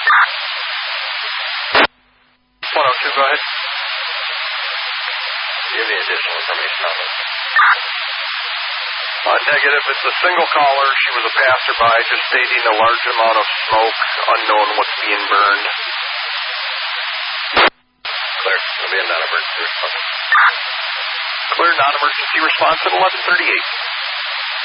102, go ahead. Do you have any additional information on this? Negative. It's a single caller. She was a passerby, just stating a large amount of smoke, unknown what's being burned. Clear. It'll be a non-emergency response. Clear non-emergency response at 11:38.